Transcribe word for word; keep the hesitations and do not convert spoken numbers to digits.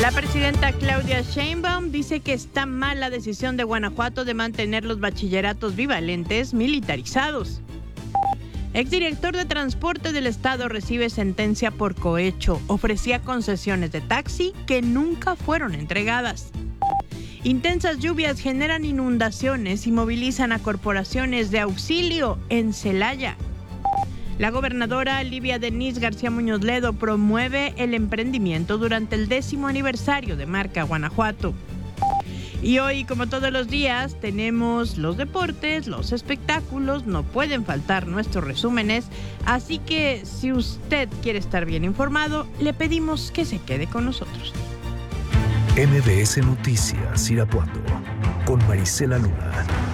La presidenta Claudia Sheinbaum dice que está mal la decisión de Guanajuato de mantener los bachilleratos bivalentes militarizados. Exdirector de Transporte del Estado recibe sentencia por cohecho. Ofrecía concesiones de taxi que nunca fueron entregadas. Intensas lluvias generan inundaciones y movilizan a corporaciones de auxilio en Celaya. La gobernadora Livia Denise García Muñoz Ledo promueve el emprendimiento durante el décimo aniversario de Marca Guanajuato. Y hoy, como todos los días, tenemos los deportes, los espectáculos, no pueden faltar nuestros resúmenes, así que si usted quiere estar bien informado, le pedimos que se quede con nosotros. M B S Noticias Irapuato, con Marisela Luna.